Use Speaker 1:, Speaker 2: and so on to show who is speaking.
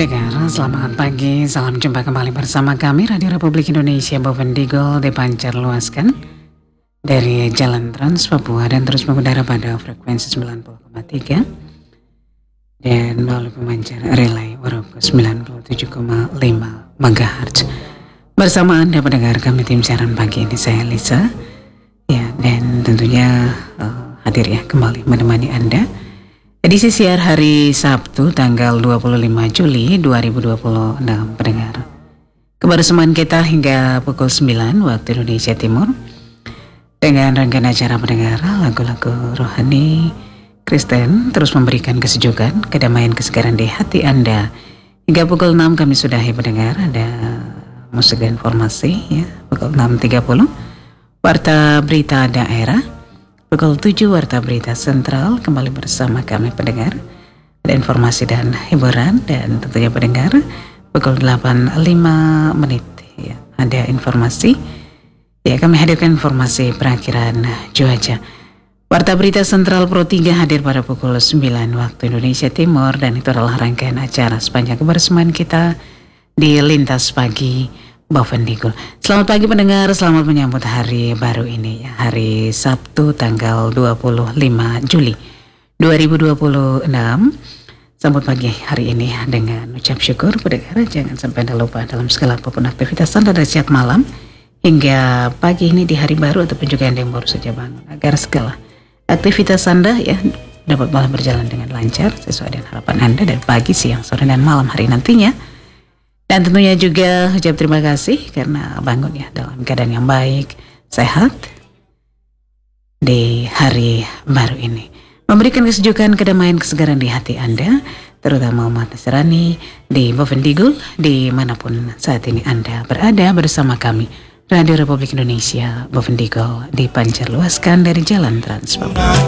Speaker 1: Pendengar, selamat pagi. Salam jumpa kembali bersama kami Radio Republik Indonesia Bovendigul dipancar luaskan dari Jalan Trans Papua dan terus mengudara pada frekuensi 90,3 dan melalui pemancar relay Waroko 97,5 MHz. Bersama Anda pendengar, kami tim siaran pagi ini, saya Lisa. Ya, dan tentunya hadir ya kembali menemani Anda. Edisi siar hari Sabtu tanggal 25 Juli 2026 pendengar. Kebersamaan kita hingga pukul 9 waktu Indonesia Timur dengan rangkaian acara pendengar lagu-lagu rohani Kristen terus memberikan kesejukan, kedamaian, kesegaran di hati Anda. Hingga pukul 6 kami sudahi pendengar, ada musik dan informasi ya, pukul 6.30 Warta Berita Daerah. Pukul 7 Warta Berita Sentral kembali bersama kami pendengar. Ada informasi dan hiburan dan tentunya pendengar pukul 8.05 ya, ada informasi. Ya, kami hadirkan informasi perakhiran cuaca. Warta Berita Sentral Pro 3 hadir pada pukul 9 waktu Indonesia Timur dan itu adalah rangkaian acara sepanjang kebersamaan kita di Lintas Pagi Bovendigul. Selamat pagi pendengar, selamat menyambut hari baru ini ya, hari Sabtu tanggal 25 Juli 2026. Sambut pagi hari ini dengan ucap syukur pendengar, jangan sampai Anda lupa dalam segala apapun aktivitas Anda dari siang malam hingga pagi ini di hari baru ataupun juga yang baru saja bangun, agar segala aktivitas Anda ya dapat malah berjalan dengan lancar sesuai dengan harapan Anda dari pagi, siang, sore dan malam hari nantinya. Dan tentunya juga ucap terima kasih karena bangun ya dalam keadaan yang baik, sehat di hari baru ini. Memberikan kesejukan, kedamaian, kesegaran di hati Anda, terutama umat Nasrani di Bovendigul, dimanapun saat ini Anda berada bersama kami. Radio Republik Indonesia Bovendigul dipancar luaskan dari Jalan Trans Papua.